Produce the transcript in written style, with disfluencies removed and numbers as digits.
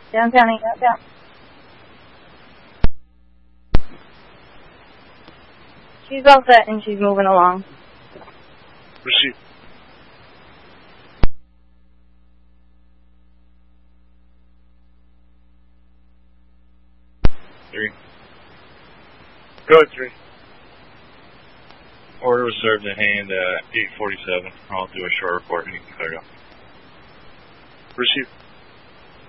Downtown, down. She's all set and she's moving along. Receive. Three. Go at 3. Order was served in hand at 8:47. I'll do a short report and you can clear it up. Receive.